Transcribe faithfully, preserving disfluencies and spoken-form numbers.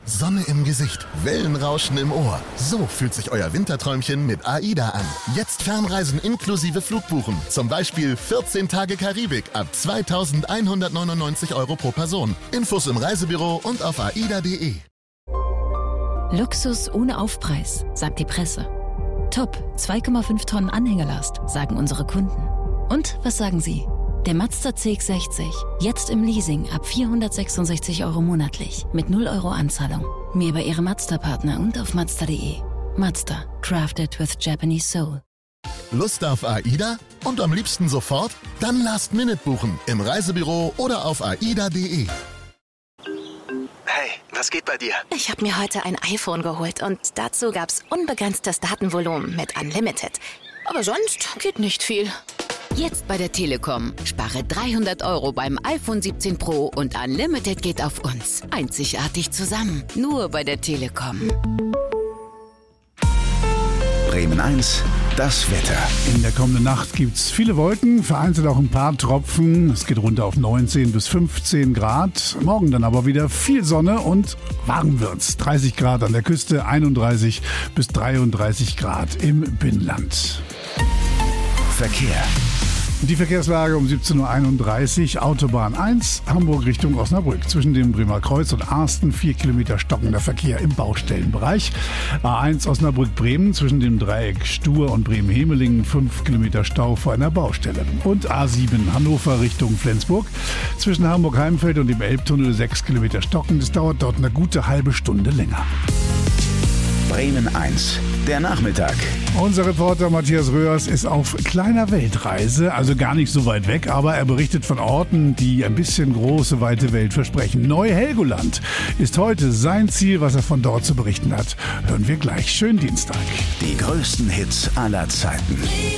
Sonne im Gesicht, Wellenrauschen im Ohr. So fühlt sich euer Winterträumchen mit AIDA an. Jetzt Fernreisen inklusive Flugbuchen. Zum Beispiel vierzehn Tage Karibik ab zweitausendeinhundertneunundneunzig Euro pro Person. Infos im Reisebüro und auf aida punkt de. Luxus ohne Aufpreis, sagt die Presse. Top, zwei Komma fünf Tonnen Anhängerlast, sagen unsere Kunden. Und was sagen Sie? Der Mazda C X sechzig, jetzt im Leasing ab vierhundertsechsundsechzig Euro monatlich, mit null Euro Anzahlung. Mehr bei Ihrem Mazda-Partner und auf mazda punkt de. Mazda, crafted with Japanese soul. Lust auf AIDA? Und am liebsten sofort? Dann Last Minute buchen, im Reisebüro oder auf aida punkt de. Hey, was geht bei dir? Ich habe mir heute ein iPhone geholt und dazu gab's unbegrenztes Datenvolumen mit Unlimited. Aber sonst geht nicht viel. Jetzt bei der Telekom. Spare dreihundert Euro beim iPhone siebzehn Pro und Unlimited geht auf uns. Einzigartig zusammen. Nur bei der Telekom. Bremen eins, das Wetter. In der kommenden Nacht gibt es viele Wolken, vereinzelt auch ein paar Tropfen. Es geht runter auf neunzehn bis fünfzehn Grad. Morgen dann aber wieder viel Sonne und warm wird's. dreißig Grad an der Küste, einunddreißig bis dreiunddreißig Grad im Binnenland. Verkehr. Die Verkehrslage um siebzehn Uhr einunddreißig, Autobahn eins, Hamburg Richtung Osnabrück. Zwischen dem Bremer Kreuz und Arsten vier Kilometer stockender Verkehr im Baustellenbereich. A eins Osnabrück-Bremen zwischen dem Dreieck Stur und Bremen-Hemelingen fünf Kilometer Stau vor einer Baustelle. Und A sieben Hannover Richtung Flensburg zwischen Hamburg-Heimfeld und dem Elbtunnel sechs Kilometer stockend. Es dauert dort eine gute halbe Stunde länger. Bremen eins, der Nachmittag. Unser Reporter Matthias Röhrs ist auf kleiner Weltreise, also gar nicht so weit weg, aber er berichtet von Orten, die ein bisschen große, weite Welt versprechen. Neu-Helgoland ist heute sein Ziel, was er von dort zu berichten hat. Hören wir gleich. Schönen Dienstag. Die größten Hits aller Zeiten.